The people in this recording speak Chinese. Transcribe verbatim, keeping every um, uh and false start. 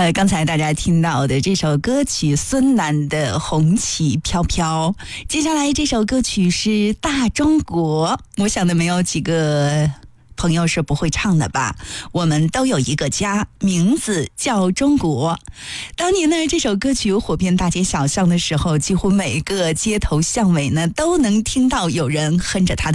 呃，刚才大家听到的这首歌曲孙楠的《红旗飘飘》，接下来这首歌曲是《大中国》，我想的没有几个朋友是不会唱的吧？我们都有一个家，名字叫中国。当年呢，这首歌曲火遍大街小巷的时候，几乎每个街头巷尾呢都能听到有人哼着它的